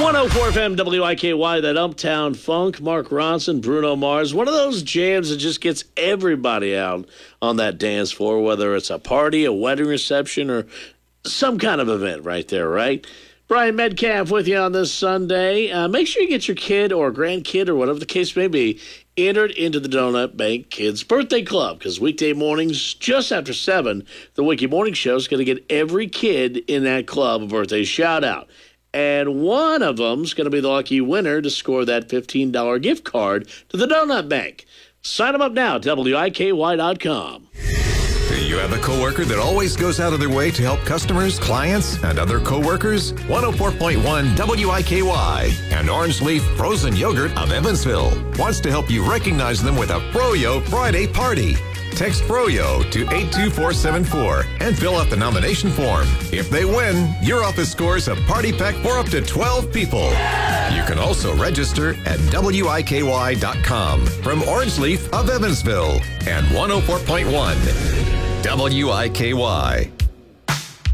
104 FM WIKY, that Uptown Funk, Mark Ronson, Bruno Mars. One of those jams that just gets everybody out on that dance floor, whether it's a party, a wedding reception, or some kind of event right there, right? Brian Metcalf with you on this Sunday. Make sure you get your kid or grandkid or whatever the case may be entered into the Donut Bank Kids Birthday Club, because weekday mornings just after 7, the Wiki Morning Show is going to get every kid in that club a birthday shout-out. And one of them's going to be the lucky winner to score that $15 gift card to the Donut Bank. Sign them up now at WIKY.com. Do you have a coworker that always goes out of their way to help customers, clients, and other coworkers? 104.1 WIKY and Orange Leaf Frozen Yogurt of Evansville wants to help you recognize them with a Froyo Friday party. Text Froyo to 82474 and fill out the nomination form. If they win, your office scores a party pack for up to 12 people. You can also register at WIKY.com from Orange Leaf of Evansville and 104.1 WIKY.